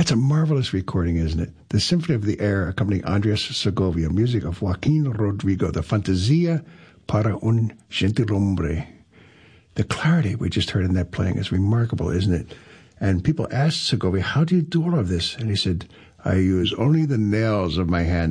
That's a marvelous recording, isn't it? The Symphony of the Air accompanying Andres Segovia, music of Joaquin Rodrigo, the Fantasia para un Gentilhombre. The clarity we just heard in that playing is remarkable, isn't it? And people asked Segovia, how do you do all of this? And he said, I use only the nails of my hand.